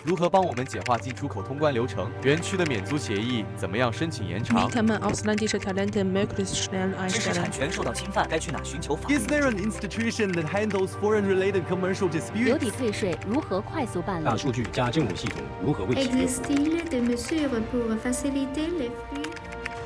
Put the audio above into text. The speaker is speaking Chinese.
如何帮我们简化进出口通关流程？园区的免租协议怎么样申请延长？ Wie kann man ausländische Talente möglichst schnell 知识 einstellen? 产权受到侵犯，该去哪寻求法律？ Is there an institution that handles foreign-related commercial 留 disputes? 抵退税如何快速办理？ 大数据加政务系统如何为其用？ Existe-t-il des mesures pour faciliter les flux